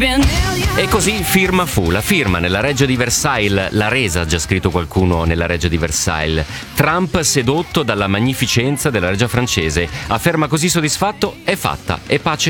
E così firma fu, la firma nella reggia di Versailles, la resa, ha già scritto qualcuno nella reggia di Versailles. Trump sedotto dalla magnificenza della reggia francese, afferma così soddisfatto: è fatta, e pace